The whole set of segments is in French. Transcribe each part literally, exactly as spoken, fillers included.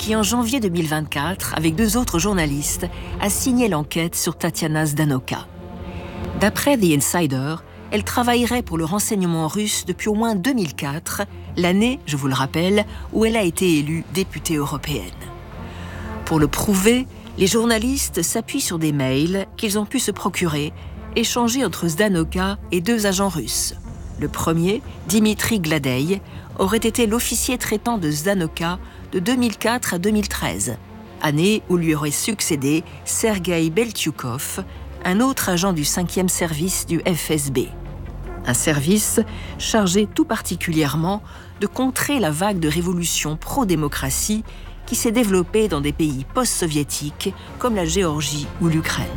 qui, en janvier deux mille vingt-quatre, avec deux autres journalistes, a signé l'enquête sur Tatiana Zdanoka. D'après The Insider, elle travaillerait pour le renseignement russe depuis au moins deux mille quatre, l'année, je vous le rappelle, où elle a été élue députée européenne. Pour le prouver, les journalistes s'appuient sur des mails qu'ils ont pu se procurer, échangés entre Zdanoka et deux agents russes. Le premier, Dimitri Gladey, aurait été l'officier traitant de Zdanoka de deux mille quatre à deux mille treize, année où lui aurait succédé Sergueï Beltchoukov, un autre agent du cinquième service du F S B. Un service chargé tout particulièrement de contrer la vague de révolution pro-démocratie qui s'est développée dans des pays post-soviétiques comme la Géorgie ou l'Ukraine.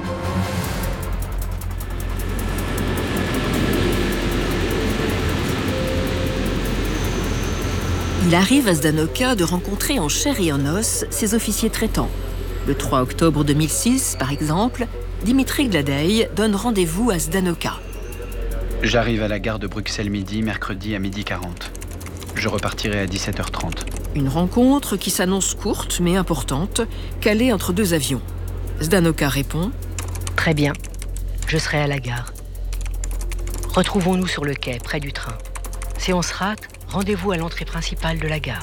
Il arrive à Zdanoka de rencontrer en chair et en os ses officiers traitants. Le trois octobre deux mille six, par exemple, Dimitri Gladey donne rendez-vous à Zdanoka. J'arrive à la gare de Bruxelles Midi, mercredi à midi quarante. Je repartirai à dix-sept heures trente. Une rencontre qui s'annonce courte mais importante, calée entre deux avions. Zdanoka répond « Très bien, je serai à la gare. Retrouvons-nous sur le quai, près du train. Si on se rate, rendez-vous à l'entrée principale de la gare. »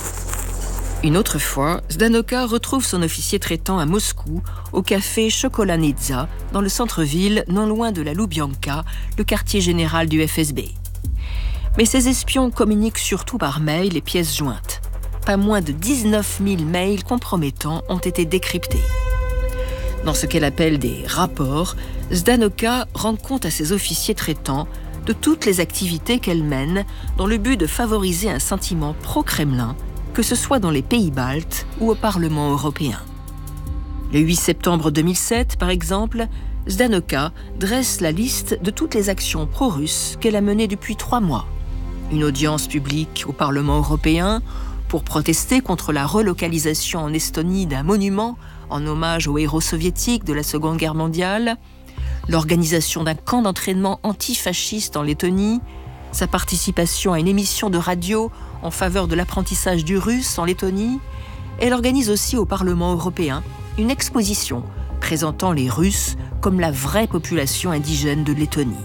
Une autre fois, Zdanoka retrouve son officier traitant à Moscou, au café Chokolanitsa, dans le centre-ville, non loin de la Loubianka, le quartier général du F S B. Mais ces espions communiquent surtout par mail et pièces jointes. Pas moins de dix-neuf mille mails compromettants ont été décryptés. Dans ce qu'elle appelle des rapports, Zdanoka rend compte à ses officiers traitants de toutes les activités qu'elle mène dans le but de favoriser un sentiment pro-Kremlin, que ce soit dans les pays baltes ou au Parlement européen. Le huit septembre deux mille sept, par exemple, Zdanoka dresse la liste de toutes les actions pro-russes qu'elle a menées depuis trois mois. Une audience publique au Parlement européen pour protester contre la relocalisation en Estonie d'un monument en hommage aux héros soviétiques de la Seconde Guerre mondiale, l'organisation d'un camp d'entraînement antifasciste en Lettonie, sa participation à une émission de radio en faveur de l'apprentissage du russe en Lettonie. Elle organise aussi au Parlement européen une exposition présentant les Russes comme la vraie population indigène de Lettonie.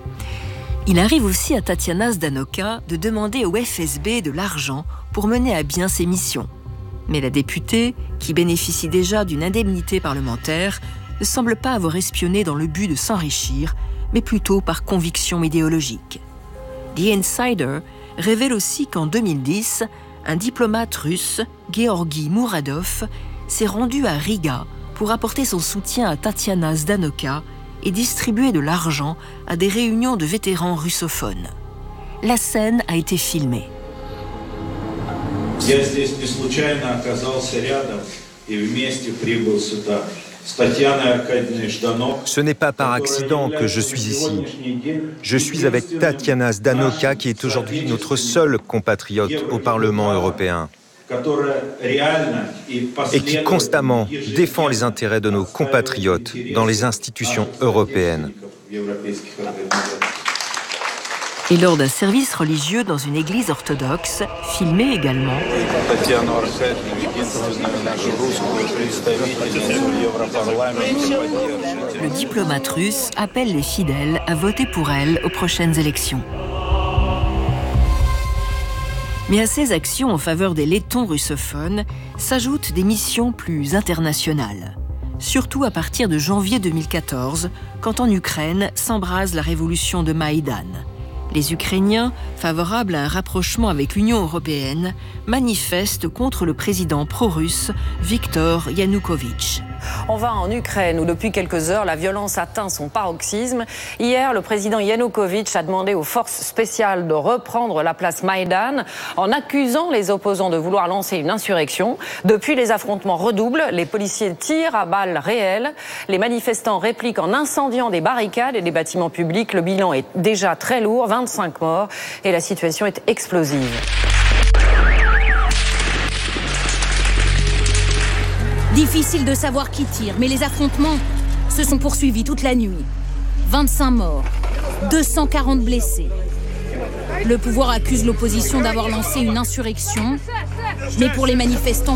Il arrive aussi à Tatiana Zdanoka de demander au F S B de l'argent pour mener à bien ses missions. Mais la députée, qui bénéficie déjà d'une indemnité parlementaire, ne semble pas avoir espionné dans le but de s'enrichir, mais plutôt par conviction idéologique. The Insider révèle aussi qu'en deux mille dix, un diplomate russe, Georgi Muradov, s'est rendu à Riga pour apporter son soutien à Tatiana Zdanoka et distribuer de l'argent à des réunions de vétérans russophones. La scène a été filmée. Я здесь не случайно оказался рядом и вместе прибыл сюда. Ce n'est pas par accident que je suis ici. Je suis avec Tatiana Zdanoka, qui est aujourd'hui notre seule compatriote au Parlement européen et qui constamment défend les intérêts de nos compatriotes dans les institutions européennes. Et lors d'un service religieux dans une église orthodoxe, filmé également, le diplomate russe appelle les fidèles à voter pour elle aux prochaines élections. Mais à ces actions en faveur des Lettons russophones s'ajoutent des missions plus internationales. Surtout à partir de janvier deux mille quatorze, quand en Ukraine s'embrase la révolution de Maïdan. Les Ukrainiens, favorables à un rapprochement avec l'Union européenne, manifestent contre le président pro-russe Viktor Yanukovych. On va en Ukraine où depuis quelques heures la violence atteint son paroxysme. Hier, le président Yanukovych a demandé aux forces spéciales de reprendre la place Maïdan en accusant les opposants de vouloir lancer une insurrection. Depuis, les affrontements redoublent, les policiers tirent à balles réelles, les manifestants répliquent en incendiant des barricades et des bâtiments publics. Le bilan est déjà très lourd, vingt-cinq morts, et la situation est explosive. Difficile de savoir qui tire, mais les affrontements se sont poursuivis toute la nuit. vingt-cinq morts, deux cent quarante blessés. Le pouvoir accuse l'opposition d'avoir lancé une insurrection, mais pour les manifestants